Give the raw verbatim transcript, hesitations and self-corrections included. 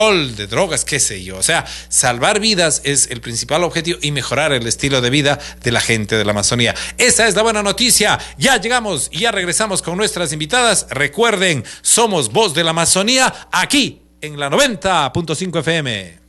de drogas, qué sé yo. O sea, salvar vidas es el principal objetivo y mejorar el estilo de vida de la gente de la Amazonía. Esa es la buena noticia. Ya llegamos y ya regresamos con nuestras invitadas. Recuerden, somos Voz de la Amazonía aquí en la noventa punto cinco F M.